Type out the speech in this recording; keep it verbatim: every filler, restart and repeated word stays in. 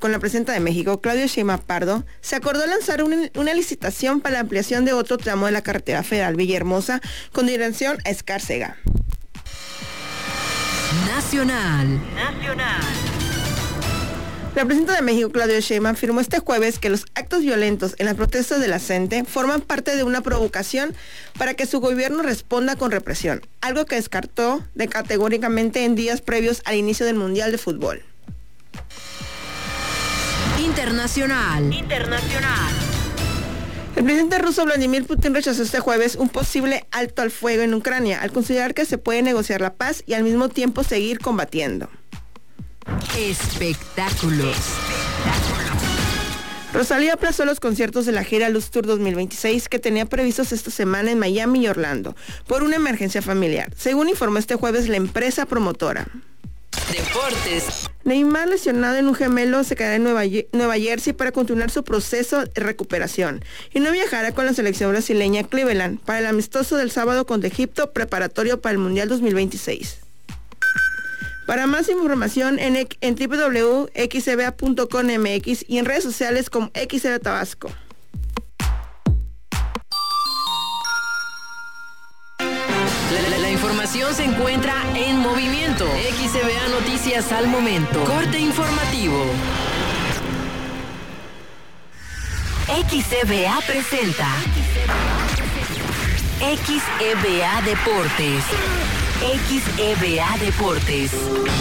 con la presidenta de México, Claudia Sheinbaum Pardo, se acordó lanzar una, una licitación para la ampliación de otro tramo de la carretera federal Villahermosa con dirección a Escárcega. Nacional. Nacional. La presidenta de México, Claudia Sheinbaum, afirmó este jueves que los actos violentos en las protestas de la C E N T E forman parte de una provocación para que su gobierno responda con represión, algo que descartó de categóricamente en días previos al inicio del Mundial de Fútbol. Internacional. Internacional. El presidente ruso Vladimir Putin rechazó este jueves un posible alto al fuego en Ucrania, al considerar que se puede negociar la paz y al mismo tiempo seguir combatiendo. Espectáculos. Rosalía aplazó los conciertos de la gira Luz Tour dos mil veintiséis que tenía previstos esta semana en Miami y Orlando por una emergencia familiar, según informó este jueves la empresa promotora. Deportes. Neymar, lesionado en un gemelo, se quedará en Nueva, Nueva Jersey para continuar su proceso de recuperación y no viajará con la selección brasileña Cleveland para el amistoso del sábado contra Egipto preparatorio para el Mundial dos mil veintiséis. Para más información en, en doble u doble u doble u punto x c b a punto com m x y en redes sociales como X C B A Tabasco. La, la, la información se encuentra en movimiento. X C B A Noticias al momento. Corte informativo. X C B A presenta X E B A Deportes. X E B A Deportes.